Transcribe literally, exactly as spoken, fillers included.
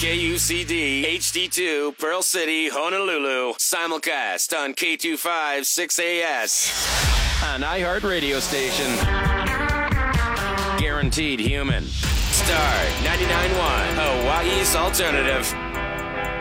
K U C D, H D two, Pearl City, Honolulu. Simulcast on K two five six A S. An iHeart radio station. Guaranteed human. Star ninety-nine point one, Hawaii's alternative.